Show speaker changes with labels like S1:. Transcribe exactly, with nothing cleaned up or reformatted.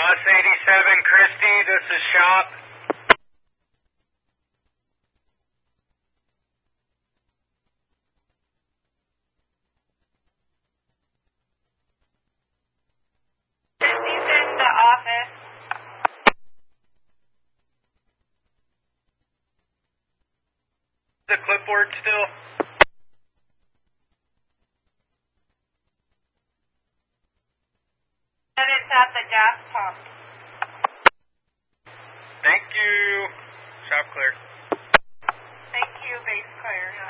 S1: Bus eighty-seven, Christie, this is Shop.
S2: Christie's in the office.
S1: The clipboard still?
S2: And it's at the gas pump.
S1: Thank you. Shop clear.
S2: Thank you, base clear.